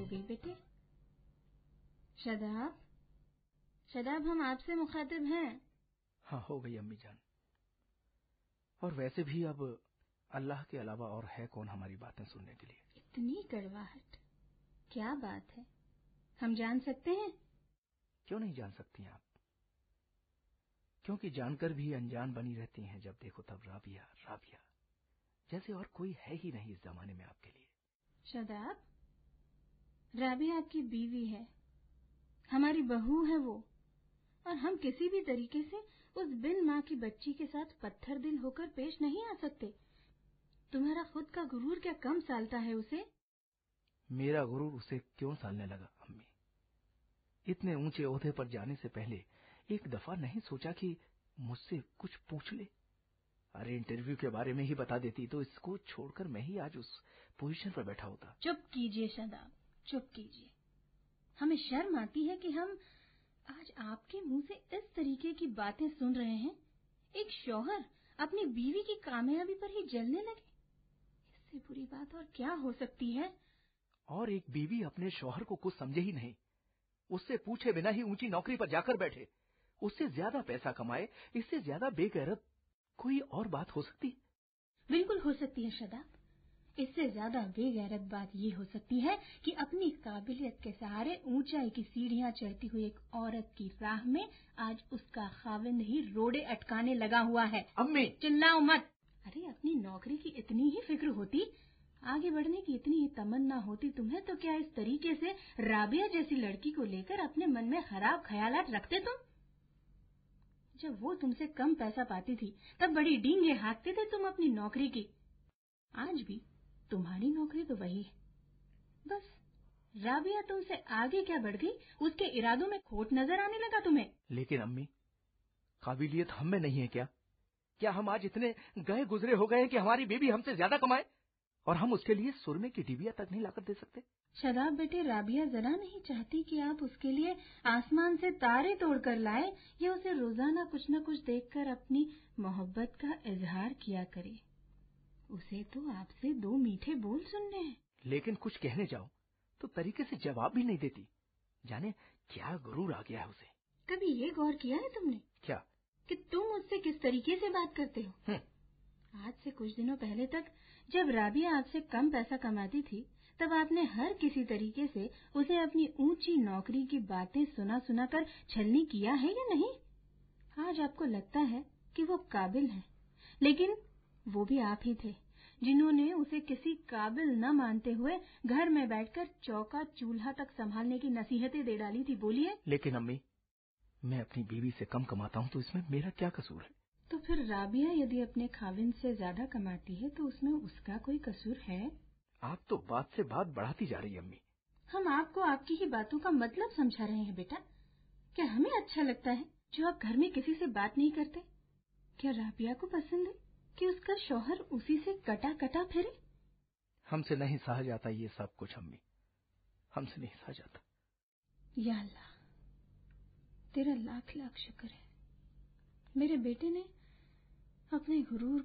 गई बेटे? शादाब, शादाब, हम आपसे मुखातिब हैं। हाँ, हो गई अम्मी जान। और वैसे भी अब अल्लाह के अलावा और है कौन हमारी बातें सुनने के लिए? इतनी कड़वाहट, क्या बात है? हम जान सकते हैं? क्यों नहीं जान सकती आप? क्योंकि जानकर भी अनजान बनी रहती हैं, जब देखो तब राबिया राबिया, जैसे और कोई है ही नहीं इस जमाने में आपके लिए। शादाब, राबिया आपकी बीवी है, हमारी बहू है वो, और हम किसी भी तरीके से उस बिन माँ की बच्ची के साथ पत्थर दिल होकर पेश नहीं आ सकते। तुम्हारा खुद का गुरूर क्या कम सालता है उसे? मेरा गुरूर उसे क्यों सालने लगा अम्मी? इतने ऊंचे ओहदे पर जाने से पहले एक दफा नहीं सोचा कि मुझसे कुछ पूछ ले? अरे इंटरव्यू के बारे में ही बता देती तो इसको छोड़कर मैं ही आज उस पोजीशन पर बैठा होता। चुप कीजिए शादाब, चुप कीजिए। हमें शर्म आती है कि हम आज आपके मुंह से इस तरीके की बातें सुन रहे हैं। एक शौहर अपनी बीवी की कामयाबी पर ही जलने लगे, इससे बुरी बात और क्या हो सकती है? और एक बीवी अपने शौहर को कुछ समझे ही नहीं, उससे पूछे बिना ही ऊंची नौकरी पर जाकर बैठे, उससे ज्यादा पैसा कमाए, इससे ज्यादा बेगैरत कोई और बात हो सकती? बिल्कुल हो सकती है शादाब। इससे ज्यादा बेगैरत बात ये हो सकती है कि अपनी काबिलियत के सहारे ऊंचाई की सीढ़ियां चढ़ती हुई एक औरत की राह में आज उसका खाविंद ही रोड़े अटकाने लगा हुआ है। अम्मी, चिल्लाओ मत। अरे अपनी नौकरी की इतनी ही फिक्र होती, आगे बढ़ने की इतनी ही तमन्ना होती तुम्हें, तो क्या इस तरीके से राबिया जैसी लड़की को लेकर अपने मन में खराब ख्यालात रखते तुम? जब वो तुमसे कम पैसा पाती थी तब बड़ी डींगे हाँकते थे तुम अपनी नौकरी की। आज भी तुम्हारी नौकरी तो वही है, बस राबिया तुमसे आगे क्या बढ़ गई, उसके इरादों में खोट नजर आने लगा तुम्हें। लेकिन अम्मी, काबिलियत हम में नहीं है क्या? क्या हम आज इतने गए गुजरे हो गए कि हमारी बेबी हमसे ज्यादा कमाए और हम उसके लिए सुरमे की डिबिया तक नहीं लाकर दे सकते? शादाब बेटे, राबिया जरा नहीं चाहती कि आप उसके लिए आसमान से तारे तोड़कर लाए या उसे रोजाना कुछ न कुछ देखकर अपनी मोहब्बत का इजहार किया करे। उसे तो आपसे दो मीठे बोल सुनने हैं। लेकिन कुछ कहने जाओ तो तरीके से जवाब भी नहीं देती। जाने क्या गुरूर आ गया है उसे। कभी ये गौर किया है तुमने क्या कि तुम मुझसे किस तरीके से बात करते हो? आज से कुछ दिनों पहले तक जब राबिया आपसे कम पैसा कमाती थी, तब आपने हर किसी तरीके से उसे अपनी ऊंची नौकरी की बातें सुना सुना कर छलनी किया है या नहीं? आज आपको लगता है कि वो काबिल है, लेकिन वो भी आप ही थे जिन्होंने उसे किसी काबिल न मानते हुए घर में बैठकर चौका चूल्हा तक संभालने की नसीहतें दे डाली थी। बोलिए। लेकिन अम्मी, मैं अपनी बीवी से कम कमाता हूँ तो इसमें मेरा क्या कसूर है? तो फिर राबिया यदि अपने खाविंद से ज्यादा कमाती है तो उसमें उसका कोई कसूर है? आप तो बात से बात बढ़ाती जा रही है अम्मी। हम आपको आपकी ही बातों का मतलब समझा रहे हैं बेटा। क्या हमें अच्छा लगता है जो आप घर में किसी से बात नहीं करते? क्या राबिया को पसंद है कि उसका शौहर उसी से कटा कटा फिरे? हमसे नहीं सहा जाता ये सब कुछ अम्मी, हमसे नहीं सहा जाता। या अल्लाह, तेरा लाख लाख शुक्र है, मेरे बेटे ने अपने गुरूर